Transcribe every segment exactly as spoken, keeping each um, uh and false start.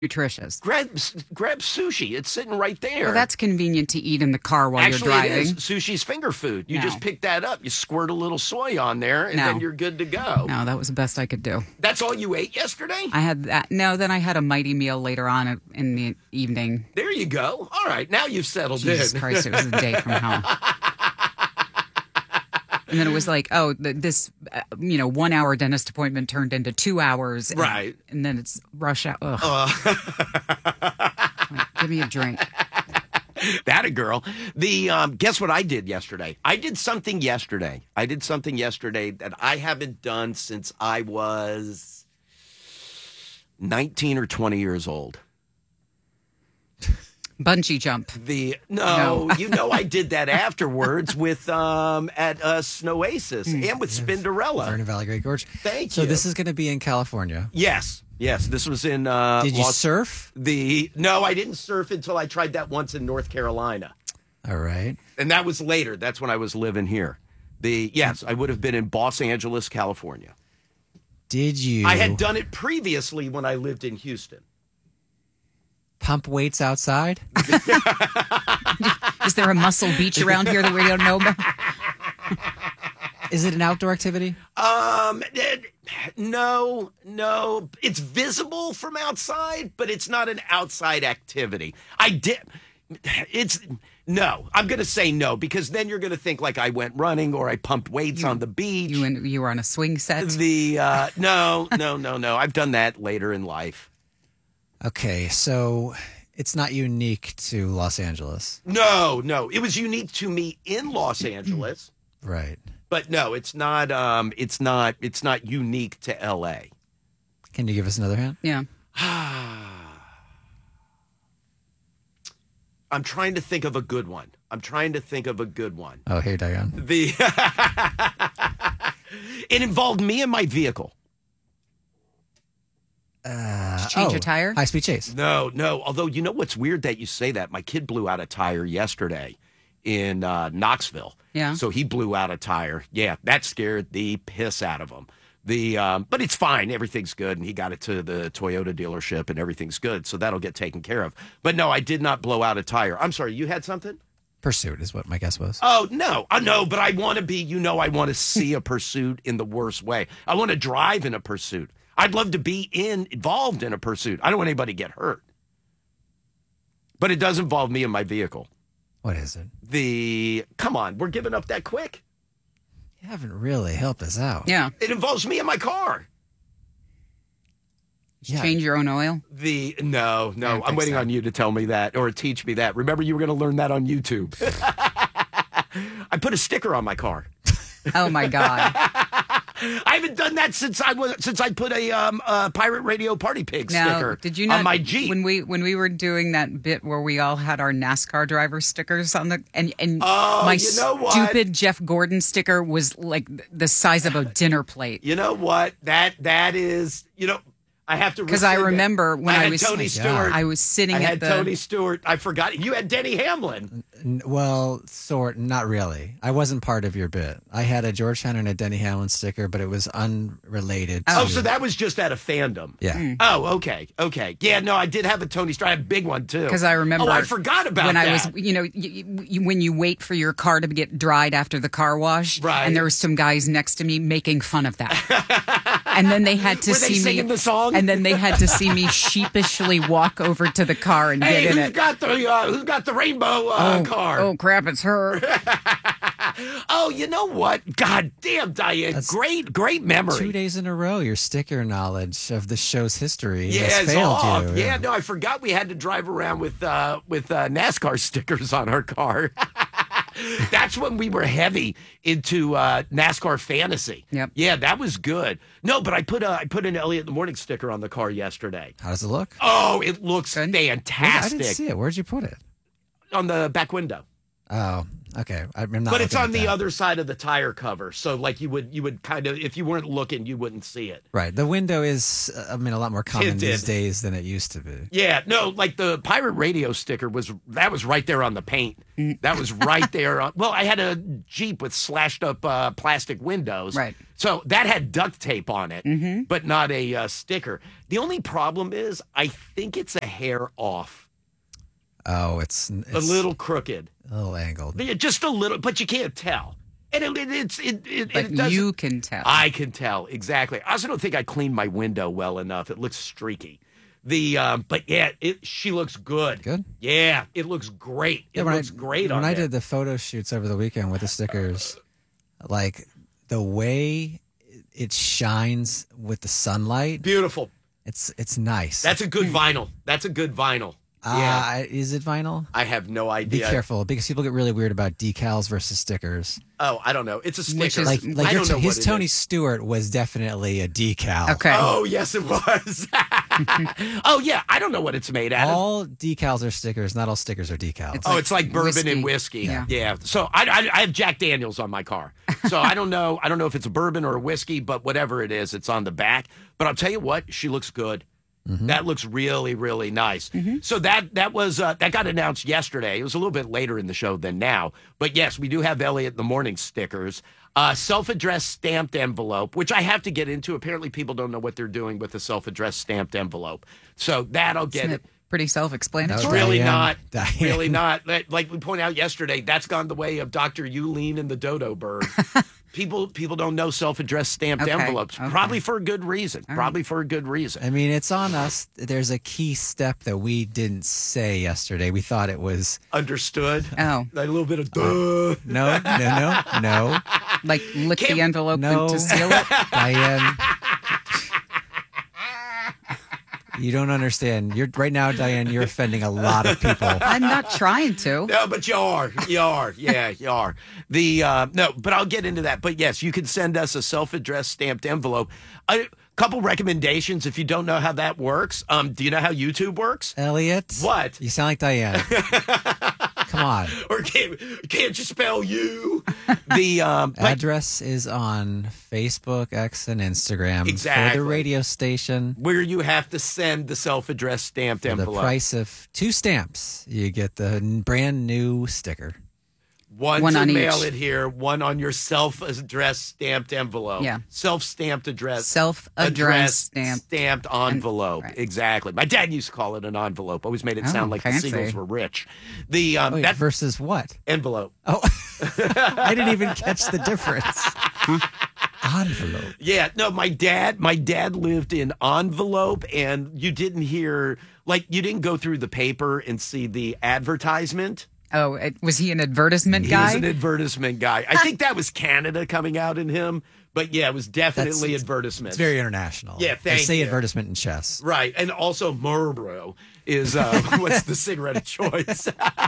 nutritious. Grab grab sushi. It's sitting right there. Well, that's convenient to eat in the car while Actually, you're driving. it is. Sushi's finger food. You No. just pick that up. You squirt a little soy on there, and No. then you're good to go. No, that was the best I could do. That's all you ate yesterday? I had that. No, then I had a mighty meal later on in the evening. There you go. All right, now you've settled Jesus in. Christ, it was a day from hell. And then it was like, oh, th- this, uh, you know, one hour dentist appointment turned into two hours. And, Right. And then it's rush hour. Ugh. Uh, Like, give me a drink. that a girl. The um, guess what I did yesterday? I did something yesterday. I did something yesterday that I haven't done since I was nineteen or twenty years old. Bungee jump. The no, No. you know I did that afterwards with um at uh, Snowasis and with Spinderella. Vernon Valley Great Gorge. Thank So you. this is going to be in California. Yes, yes. This was in. Uh, Did you Los- surf? The no, I didn't surf until I tried that once in North Carolina, All right. and that was later. That's when I was living here. The yes, I would have been in Los Angeles, California. Did you I had done it previously when I lived in Houston. pump weights outside? Is there a muscle beach around here that we don't know about? Is it an outdoor activity? Um, eh, no, no. It's visible from outside, but it's not an outside activity. I did. It's no. I'm going to say no because then you're going to think like I went running or I pumped weights on the beach. You, and, you were on a swing set? The uh, no, no, no, no. I've done that later in life. Okay, so it's not unique to Los Angeles. No, no. It was unique to me in Los Angeles, Right. but no, it's not. Um, it's not. It's not unique to L A. Can you give us another hint? Yeah. I'm trying to think of a good one. I'm trying to think of a good one. Oh, hey, Diane. The it involved me and my vehicle. Uh, change oh, a tire? High speed chase. No, no. Although you know what's weird that you say that. My kid blew out a tire yesterday in uh, Knoxville. Yeah. So he blew out a tire. Yeah, that scared the piss out of him. The um, but it's fine. Everything's good, and he got it to the Toyota dealership, and everything's good. So that'll get taken care of. But no, I did not blow out a tire. I'm sorry. You had something? Pursuit is what my guess was. Oh, no. I know, but I want to be, you know, I want to see a pursuit in the worst way. I want to drive in a pursuit. I'd love to be in involved in a pursuit. I don't want anybody to get hurt. But it does involve me and my vehicle. What is it? The, come on, we're giving up that quick? You haven't really helped us out. Yeah. It involves me and my car. Yeah. Change your own oil? The, no, I no, don't I'm think waiting so. on you to tell me that or teach me that. Remember, you were going to learn that on YouTube. I put a sticker on my car. Oh, my God. I haven't done that since I was since I put a um uh, Pirate Radio Party Pig Now, sticker did you not, on my Jeep. when we when we were doing that bit where we all had our NASCAR driver stickers on the and and Oh, my you know what? stupid Jeff Gordon sticker was like the size of a dinner plate. You know what? That that is, you know, I have to Because I rescind it. remember when I, had was Tony my Stewart. God. I was sitting I at had the Tony Stewart. I forgot you had Denny Hamlin. N- Well, sort, not really. I wasn't part of your bit. I had a Georgetown and a Denny Hamlin sticker, but it was unrelated. Oh, to, so that was just out of fandom. yeah. Oh, okay, okay. Yeah, no, I did have a Tony Stewart. I had a big one too. because I remember Oh, I forgot about when that. I was, you know, you, you, when you wait for your car to get dried after the car wash, Right. and there was some guys next to me making fun of that, and then they had to Were they see singing me, the song? and then they had to see me sheepishly walk over to the car and Hey, get in who's it. got the uh, who's got the rainbow uh, oh, car? oh crap! It's her. Oh, you know what? God damn, Diane. That's great, great memory. Two days in a row, your sticker knowledge of the show's history Yeah, has it's failed off. you. Yeah, no, I forgot we had to drive around with uh, with uh, NASCAR stickers on our car. That's when we were heavy into uh, NASCAR fantasy. Yep. Yeah, that was good. No, but I put a, I put an Elliot in the Morning sticker on the car yesterday. How does it look? Oh, it looks Good. I fantastic didn't see it. Where'd you put it? on the back window. Oh, Okay, I'm not. But it's looking on at the that. other side of the tire cover, so like you would you would kind of if you weren't looking, you wouldn't see it. Right. The window is, uh, I mean, a lot more common Tinted. these days than it used to be. Yeah, no, like the pirate radio sticker was that was right there on the paint. That was right there. On, well, I had a Jeep with slashed up uh, plastic windows, Right. So that had duct tape on it, but not a uh, sticker. The only problem is, I think it's a hair off, Oh, it's, it's a little crooked, a little angled. Yeah, just a little, but you can't tell. And it, it, it's it it, But it doesn't. you can tell. I can tell exactly. I also don't think I cleaned my window well enough. It looks streaky. The um, but yeah, it she looks good. Good? Yeah, it looks great. It Yeah, when looks I, great When on I there. did the photo shoots over the weekend with the stickers, like the way it shines with the sunlight, Beautiful. it's it's nice. That's a good vinyl. That's a good vinyl. uh, yeah, Is it vinyl? I have no Be idea. careful because people get really weird about decals versus stickers. Oh, I don't know. It's a sticker. Which is- Like, like I your, don't know his what it Tony is. Stewart was definitely a decal. Okay. Oh yes, it was. Oh yeah, I don't know what it's made out of. All decals are stickers. Not all stickers are decals. It's Oh, like it's like bourbon and whiskey. whiskey. Yeah. So I, I, I have Jack Daniels on my car. So I don't know. I don't know if it's a bourbon or a whiskey, but whatever it is, it's on the back. But I'll tell you what, she looks good. That looks really, really nice. So that that was uh, that got announced yesterday. It was a little bit later in the show than now, but yes, we do have Elliot in the Morning stickers. Uh, self-addressed stamped envelope, which I have to get into. Apparently, people don't know what they're doing with a self-addressed stamped envelope. So that I'll get Isn't it. it pretty That self-explanatory? was Really Diane. not. Diane. Really not. Like like we pointed out yesterday, that's gone the way of Doctor Euleen and the dodo bird. people people don't know self-addressed stamped Okay, envelopes. okay. Probably for a good reason. Probably for a good reason. I mean, it's on us. There's a key step that we didn't say yesterday. We thought it was Understood? Oh, Like a little bit of duh. no, no, no, no, like lick Can't- the envelope no. to seal it? Diane. You don't understand. You're right now, Diane. You're offending a lot of people. I'm not trying to. No, but you are. You are. Yeah, you are. The uh, no, but I'll get into that. But yes, you can send us a self-addressed stamped envelope. A couple recommendations if you don't know how that works. Um, do you know how YouTube works? Elliot. What? You sound like Diane. Come on. Or can't can't you spell you? The um, but- Address is on Facebook, X, and Instagram for Exactly. the radio station. where you have to send the self-addressed stamped For the envelope. price of two stamps, you get the n- brand new sticker. One, One to on mail each. it here, one on your self-addressed stamped envelope. Yeah. Self-stamped address. Self-addressed address stamped. stamped envelope. right. Exactly. My dad used to call it an envelope. Always made it Oh, sound like fancy. the Seagulls were rich. The um, Wait, that versus what? envelope. Oh, I didn't even catch the difference. Envelope. Yeah, no, my dad, my dad lived in envelope, and you didn't hear like you didn't go through the paper and see the advertisement. Oh, it, was he an advertisement He guy? was an advertisement guy. I think that was Canada coming out in him, but yeah, it was definitely That's- advertisement. It's very international. Yeah, They thank say you. advertisement in chess. Right, and also Marlboro is uh, what's the cigarette of choice.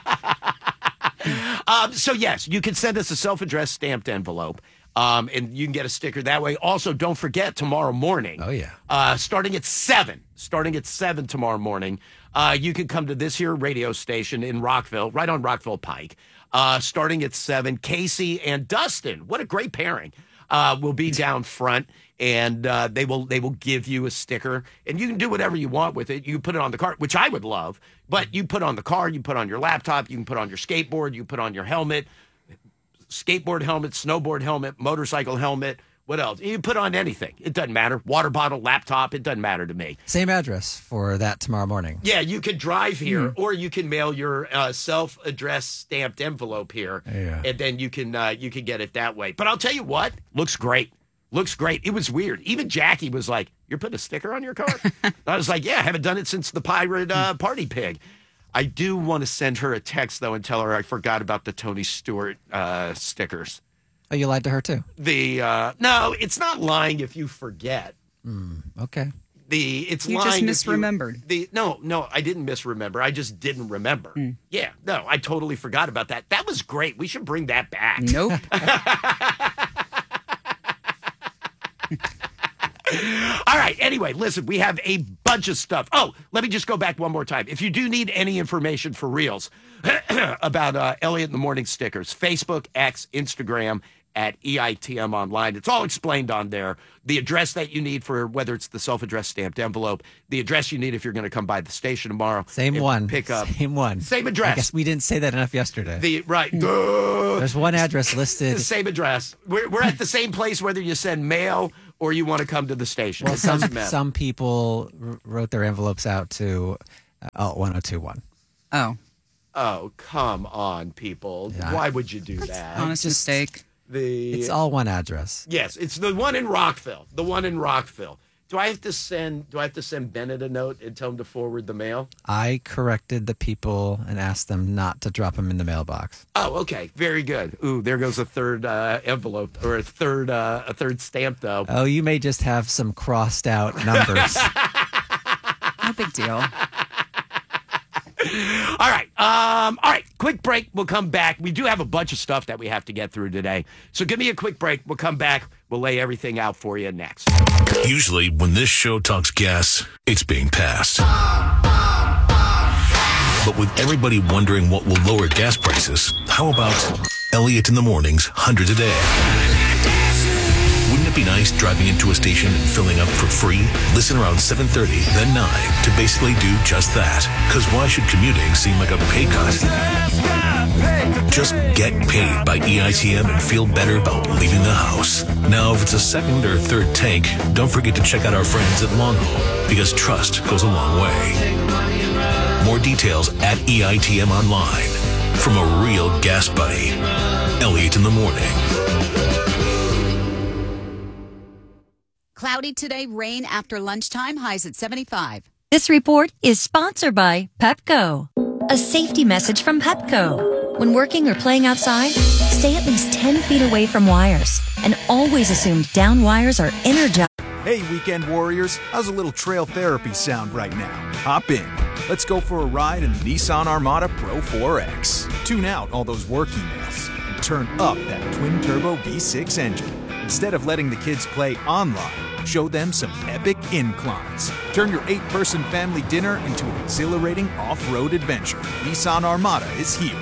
um, so yes, you can send us a self-addressed stamped envelope, um, and you can get a sticker that way. Also, don't forget tomorrow morning. Oh, yeah. uh, starting at seven. Starting at seven tomorrow morning, uh, you can come to this here radio station in Rockville, right on Rockville Pike. Uh, starting at seven, Casey and Dustin. What a great pairing! Uh, will be down front, and uh, they will they will give you a sticker, and you can do whatever you want with it. You can put it on the car, which I would love, but you put on the car, you put on your laptop, you can put on your skateboard, you put on your helmet, skateboard helmet, snowboard helmet, motorcycle helmet. What else? You can put on anything. It doesn't matter. Water bottle, laptop. It doesn't matter to me. Same address for that tomorrow morning. Yeah, you could drive here, or you can mail your uh, self-addressed stamped envelope here, Yeah. and then you can uh, you can get it that way. But I'll tell you what, looks great. Looks great. It was weird. Even Jackie was like, "You're putting a sticker on your car?" I was like, "Yeah, I haven't done it since the pirate uh, party pig." I do want to send her a text though and tell her I forgot about the Tony Stewart uh, stickers. Oh, you lied to her too. The uh, no, it's not lying if you forget. Okay. The it's You lying just if you- misremembered. the no, no, I didn't misremember. I just didn't remember. Yeah, no, I totally forgot about that. That was great. We should bring that back. Nope. All right. Anyway, listen, we have a bunch of stuff. Oh, let me just go back one more time. If you do need any information for reals about uh, Elliot in the Morning stickers, Facebook, X, Instagram, at E I T M Online. It's all explained on there. The address that you need for whether it's the self-addressed stamped envelope, the address you need if you're going to come by the station tomorrow. Same and one. Pick up. Same one. Same address. I guess we didn't say that enough yesterday. The right. Duh. There's one address listed. The same address. We're, we're at the same place whether you send mail or you want to come to the station. Well, It some doesn't matter. some people r- wrote their envelopes out to uh, oh, one oh two one. Oh, Oh, come on, people. Yeah. Why would you do that? honest mistake. The It's all one address. Yes, it's the one in Rockville. The one in Rockville. Do I have to send do I have to send Bennett a note and tell him to forward the mail? I corrected the people and asked them not to drop them in the mailbox. Oh, okay. Very good. Ooh, there goes a third uh, envelope or a third uh, a third stamp though. Oh, you may just have some crossed out numbers. No big deal. All right. Um, all right. Quick break. We'll come back. We do have a bunch of stuff that we have to get through today. So give me a quick break. We'll come back. We'll lay everything out for you next. Usually, when this show talks gas, it's being passed. But with everybody wondering what will lower gas prices, how about Elliot in the Morning's hundreds a day? Wouldn't it be nice driving into a station and filling up for free? Listen around seven thirty, then nine to basically do just that. Because why should commuting seem like a pay cut? Just get paid by E I T M and feel better about leaving the house. Now, if it's a second or third tank, don't forget to check out our friends at Longhole, because trust goes a long way. More details at E I T M Online. From a real gas buddy, Elliot in the Morning. Cloudy today, rain after lunchtime, highs at seventy-five. This report is sponsored by Pepco. A safety message from Pepco. When working or playing outside, stay at least ten feet away from wires and always assume down wires are energized. Hey, weekend warriors, how's a little trail therapy sound right now? Hop in. Let's go for a ride in the Nissan Armada Pro four X. Tune out all those work emails and turn up that twin-turbo V six engine. Instead of letting the kids play online, show them some epic inclines. Turn your eight-person family dinner into an exhilarating off-road adventure. Nissan Armada is here.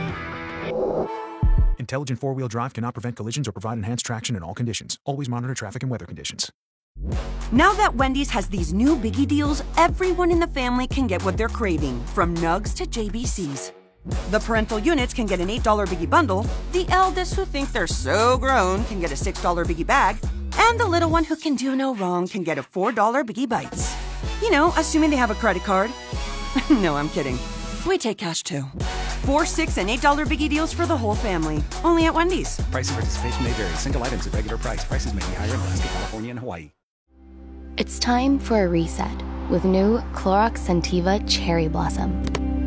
Intelligent four-wheel drive cannot prevent collisions or provide enhanced traction in all conditions. Always monitor traffic and weather conditions. Now that Wendy's has these new biggie deals, everyone in the family can get what they're craving, from nugs to J B Cs. The parental units can get an eight dollar biggie bundle, the eldest who think they're so grown can get a six dollar biggie bag, and the little one who can do no wrong can get a four dollar biggie bites. You know, assuming they have a credit card. No, I'm kidding. We take cash too. Four, six, and eight dollar biggie deals for the whole family. Only at Wendy's. Price and participation may vary. Single items at regular price. Prices may be higher in Alaska, California, and Hawaii. It's time for a reset with new Clorox Scentiva Cherry Blossom.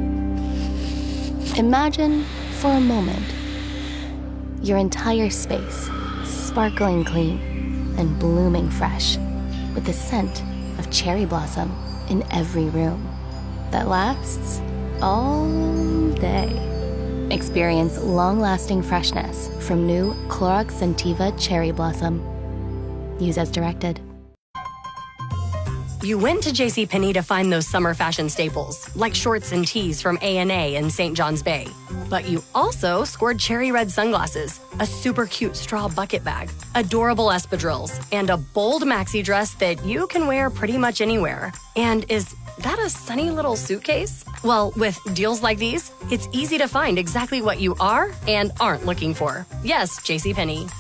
Imagine, for a moment, your entire space sparkling clean and blooming fresh with the scent of cherry blossom in every room that lasts all day. Experience long-lasting freshness from new Clorox Scentiva Cherry Blossom. Use as directed. You went to JCPenney to find those summer fashion staples, like shorts and tees from A and A in Saint John's Bay. But you also scored cherry red sunglasses, a super cute straw bucket bag, adorable espadrilles, and a bold maxi dress that you can wear pretty much anywhere. And is that a sunny little suitcase? Well, with deals like these, it's easy to find exactly what you are and aren't looking for. Yes, JCPenney.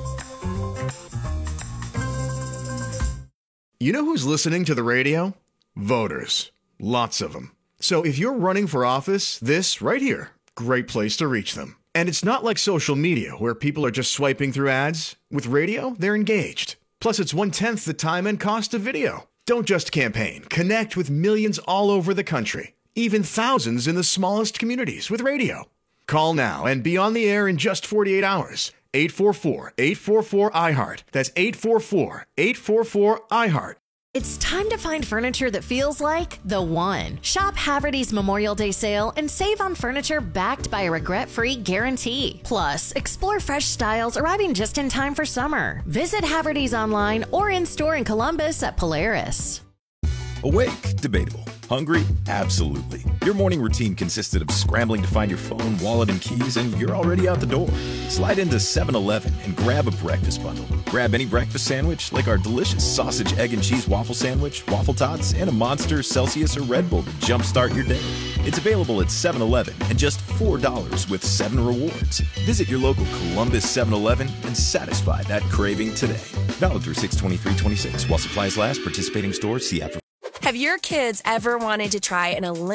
You know who's listening to the radio? Voters. Lots of them. So if you're running for office, this right here, great place to reach them. And it's not like social media where people are just swiping through ads. With radio, they're engaged. Plus, it's one-tenth the time and cost of video. Don't just campaign. Connect with millions all over the country. Even thousands in the smallest communities with radio. Call now and be on the air in just forty-eight hours. eight four four, eight four four, I heart. That's eight four four, eight four four, I heart. It's time to find furniture that feels like the one. Shop Haverty's Memorial Day sale and save on furniture backed by a regret-free guarantee. Plus, explore fresh styles arriving just in time for summer. Visit Haverty's online or in-store in Columbus at Polaris. Awake? Debatable. Hungry? Absolutely. Your morning routine consisted of scrambling to find your phone, wallet, and keys, and you're already out the door. Slide into seven eleven and grab a breakfast bundle. Grab any breakfast sandwich, like our delicious sausage, egg, and cheese waffle sandwich, waffle tots, and a Monster, Celsius, or Red Bull to jumpstart your day. It's available at seven eleven and just four dollars with seven rewards. Visit your local Columbus seven eleven and satisfy that craving today. Valid through six twenty-three twenty-six while supplies last. Participating stores, see app. Have your kids ever wanted to try an Olympic